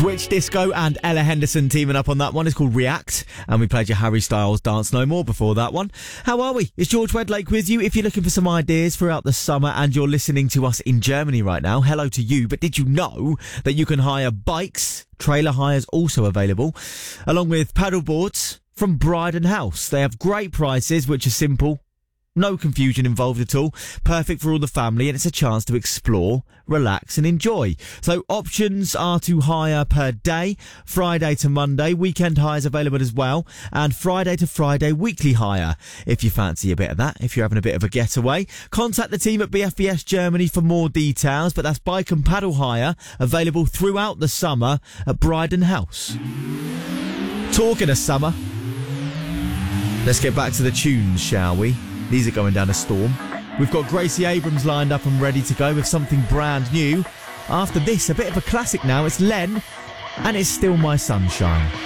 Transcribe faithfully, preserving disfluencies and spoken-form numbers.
Switch Disco and Ella Henderson teaming up on that one. It's called React, and we played your Harry Styles Dance No More before that one. How are we? It's George Wedlake with you. If you're looking for some ideas throughout the summer and you're listening to us in Germany right now, hello to you. But did you know that you can hire bikes? Trailer hires also available, along with paddle boards from Bryden House. They have great prices, which are simple. No confusion involved at all. Perfect for all the family, and it's a chance to explore, relax and enjoy. So options are to hire per day, Friday to Monday, weekend hires available as well, and Friday to Friday weekly hire. If you fancy a bit of that, if you're having a bit of a getaway, contact the team at B F B S Germany for more details, but that's bike and paddle hire available throughout the summer at Bryden House. Talking of summer, let's get back to the tunes, shall we? These are going down a storm. We've got Gracie Abrams lined up and ready to go with something brand new. After this, a bit of a classic now. It's Len, and it's Still My Sunshine.